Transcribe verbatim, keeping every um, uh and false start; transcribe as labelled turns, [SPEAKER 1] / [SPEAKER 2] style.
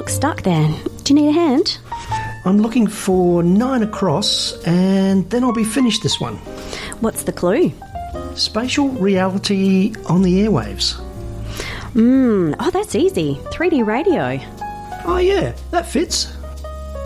[SPEAKER 1] look stuck there. Do you need a hand?
[SPEAKER 2] I'm looking for nine across, and then I'll be finished this one.
[SPEAKER 1] What's the clue?
[SPEAKER 2] Spatial reality on the airwaves.
[SPEAKER 1] Hmm, oh, that's easy. three D radio.
[SPEAKER 2] Oh yeah, that fits.